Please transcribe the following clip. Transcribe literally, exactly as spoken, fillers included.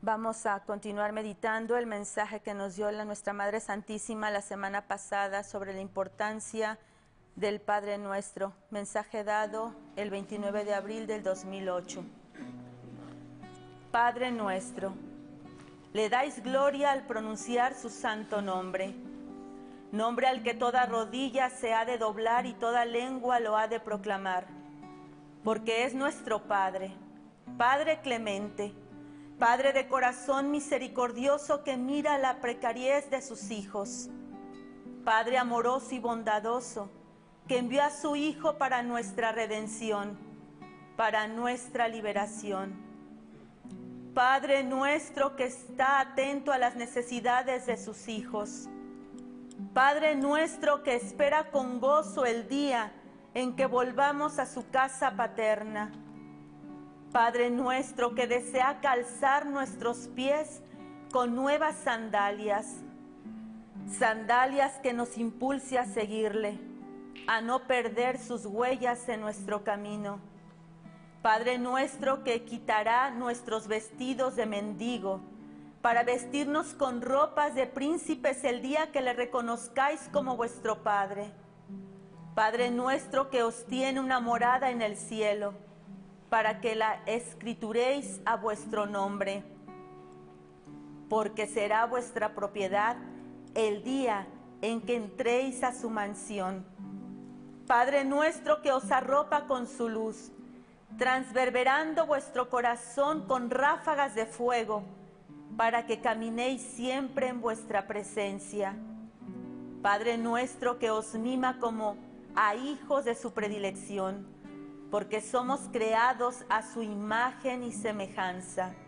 Vamos a continuar meditando el mensaje que nos dio la nuestra Madre Santísima la semana pasada sobre la importancia del Padre Nuestro, mensaje dado el veintinueve de abril del dos mil ocho. Padre Nuestro, le dais gloria al pronunciar su santo nombre, nombre al que toda rodilla se ha de doblar y toda lengua lo ha de proclamar, porque es nuestro Padre, Padre clemente, Padre de corazón misericordioso que mira la precariez de sus hijos, Padre amoroso y bondadoso, que envió a su Hijo para nuestra redención, para nuestra liberación. Padre nuestro que está atento a las necesidades de sus hijos, Padre nuestro que espera con gozo el día en que volvamos a su casa paterna, Padre nuestro que desea calzar nuestros pies con nuevas sandalias, sandalias que nos impulse a seguirle, a no perder sus huellas en nuestro camino. Padre nuestro que quitará nuestros vestidos de mendigo para vestirnos con ropas de príncipes el día que le reconozcáis como vuestro Padre. Padre nuestro que os tiene una morada en el cielo, para que la escrituréis a vuestro nombre, porque será vuestra propiedad el día en que entréis a su mansión. Padre nuestro que os arropa con su luz, transverberando vuestro corazón con ráfagas de fuego, para que caminéis siempre en vuestra presencia. Padre nuestro que os mima como a hijos de su predilección, porque somos creados a su imagen y semejanza.